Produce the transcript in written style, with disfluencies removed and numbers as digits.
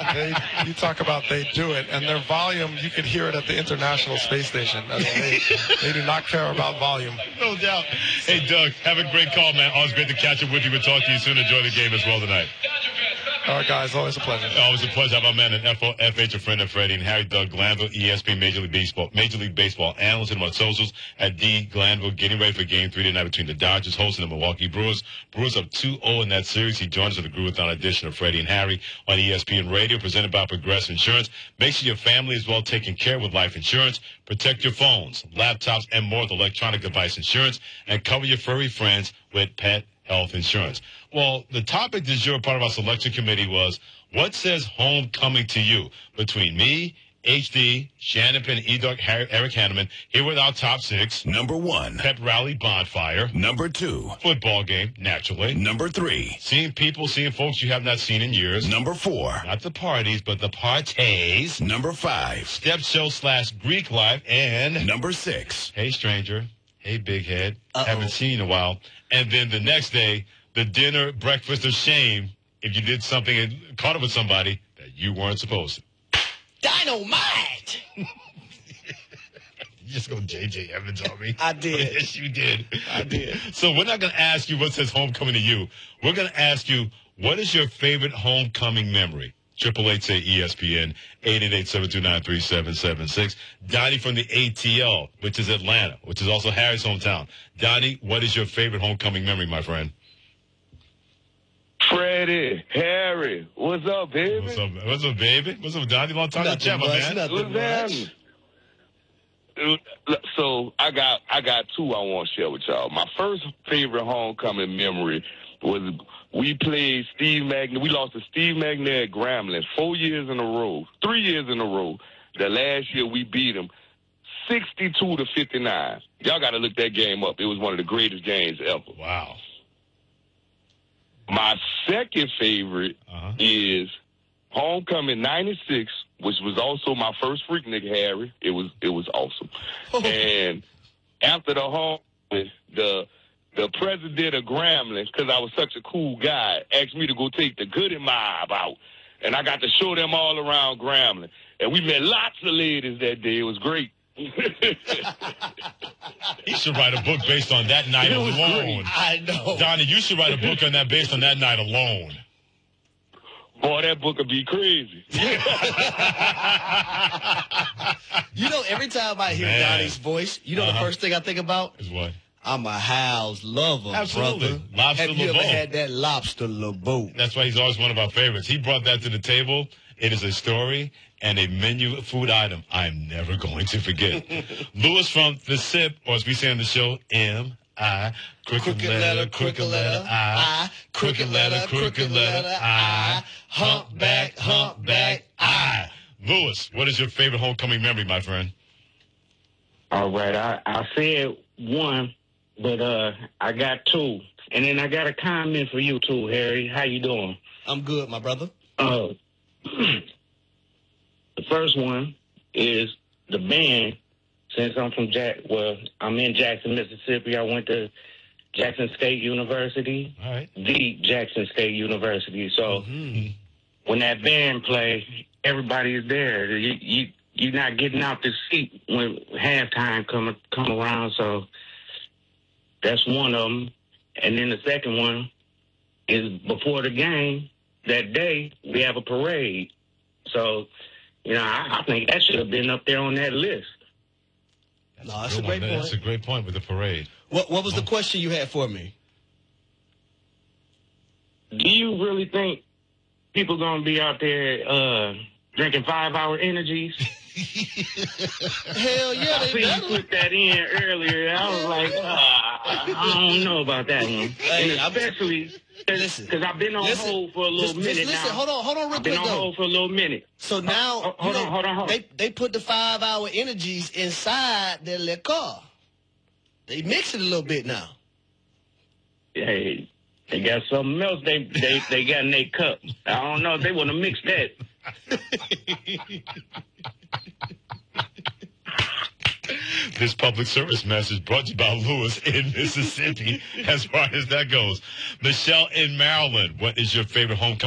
You talk about they do it, and their volume, you could hear it at the International Space Station. I mean, they do not care about volume. No doubt. Hey, Doug, have a great call, man. Always great to catch up with you. We'll talk to you soon. Enjoy the game as well tonight. All right, guys, always a pleasure. Always a pleasure. Have our man, an FH, a friend of Freddie, and Harry Doug Glanville, ESPN Major League Baseball analyst in my socials at D. Glanville, getting ready for Game 3 tonight between the Dodgers hosting the Milwaukee Brewers. Brewers up 2-0 in that series. He joins us in the Groove-a-thon edition of Freddie and Harry on ESPN Radio, presented by Progressive Insurance. Make sure your family is well taken care of with life insurance. Protect your phones, laptops, and more with electronic device insurance, and cover your furry friends with pet health insurance. Well, the topic this year, part of our selection committee, was what says homecoming to you? Between me, HD, Shannon Penn, E-Dog, Eric Hanneman, here with our top 6. Number 1. Pep rally bonfire. Number 2. Football game, naturally. Number 3. Seeing folks you have not seen in years. Number 4. Not the parties, but the parties. Number 5. Step show / Greek life. And Number 6. Hey, stranger. Hey, big head. Haven't seen you in a while. And then the next day, the dinner, breakfast of shame if you did something and caught up with somebody that you weren't supposed to. Dynamite! You just go J.J. Evans on me. I did. Yes, you did. I did. So we're not going to ask you what says homecoming to you. We're going to ask you, what is your favorite homecoming memory? 888-ESPN, 888-729-3776. Donnie from the ATL, which is Atlanta, which is also Harry's hometown. Donnie, what is your favorite homecoming memory, my friend? Freddie, Harry, what's up, baby? What's up, baby? What's up, Donnie? Long time to chat, my man. Nothing much. So I got two I want to share with y'all. My first favorite homecoming memory was we played Steve McNair. We lost to Steve McNair at Grambling 3 years in a row. The last year we beat him 62-59. Y'all got to look that game up. It was one of the greatest games ever. Wow. My second favorite is homecoming '96, which was also my first Freaknik, Harry. It was awesome. And after the homecoming, the president of Grambling, because I was such a cool guy, asked me to go take the Goody Mob out. And I got to show them all around Grambling. And we met lots of ladies that day. It was great. He should write a book based on that night alone. Great. I know. Donnie, you should write a book on that based on that night alone. Boy, that book would be crazy. You know, every time I hear Donnie's voice, you know the first thing I think about? Is what? I'm a House lover, Absolutely. brother. Lobster Have you ever LeBeau. had that lobster LeBeau? That's why he's always one of our favorites. He brought that to the table. It is a story and a menu food item I'm never going to forget. Lewis from The Sip, or as we say on the show, M-I, crooked letter, I, crooked letter, I, humpback, I. Lewis, what is your favorite homecoming memory, my friend? All right, I said one, but I got two. And then I got a comment for you, too, Harry. How you doing? I'm good, my brother. The first one is the band. Since I'm I'm in Jackson, Mississippi. I went to Jackson State University, All right. the Jackson State University. So when that band play, everybody is there. You're not getting out the seat when halftime come around. So that's one of them. And then the second one is before the game. That day, we have a parade. So, I think that should have been up there on that list. No, that's a great point. That's a great point with the parade. What was the question you had for me? Do you really think people going to be out there drinking 5-hour energies? Hell yeah, they I see you put that in earlier. I was like, I don't know about that one. Hey, and especially because I've been on hold for a little minute now. Hold on real I've quick, been on hold for a little minute. So now, hold on. They put the 5-hour energies inside their liquor. They mix it a little bit now. Hey, they got something else they got in their cup. I don't know if they want to mix that. This public service message brought to you by Lewis in Mississippi, as far as that goes. Michelle in Maryland, what is your favorite homecoming